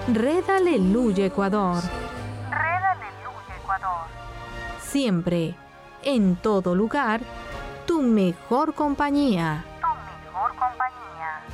Red Aleluya Ecuador. Red Aleluya Ecuador. Siempre, en todo lugar, tu mejor compañía.